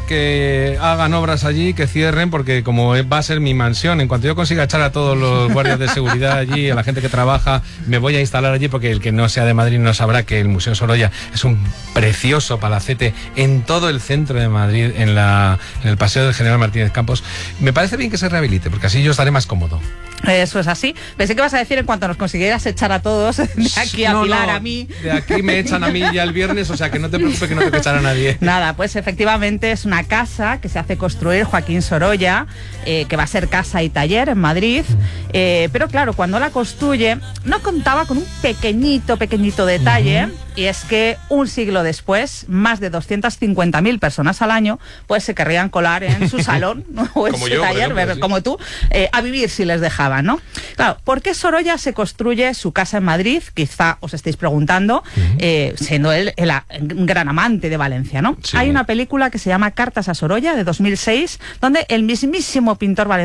que hagan obras allí, que cierren, porque como va a ser mi mansión, en cuanto yo consiga echar a todos los guardias de seguridad allí, a la gente que trabaja, me voy a instalar allí, porque el que no sea de Madrid no sabrá que el Museo Sorolla es un precioso palacete en todo el centro de Madrid, en el Paseo del General Martínez Campos. Me parece bien que se rehabilite, porque así yo estaré más cómodo. Eso es así. Pensé que vas a decir en cuanto nos consiguieras echar a todos de aquí a Pilar, a mí. De aquí me echan a mí ya el viernes, o sea que no te preocupes, que no te voy a echar a nadie. Nada, pues efectivamente es una casa que se hace construir Joaquín Sorolla, que va a ser casa y taller en Madrid, pero claro, cuando la construye no contaba con un pequeñito detalle, y es que un siglo después, más de 250.000 personas al año pues se querrían colar en su salón o en como su yo, taller, ejemplo, sí. como tú, a vivir si les dejaban, ¿no? Claro, ¿por qué Sorolla se construye su casa en Madrid? Quizá os estéis preguntando, siendo él un gran amante de Valencia, ¿no? Sí. Hay una película que se llama Cartas a Sorolla, de 2006, donde el mismísimo pintor valenciano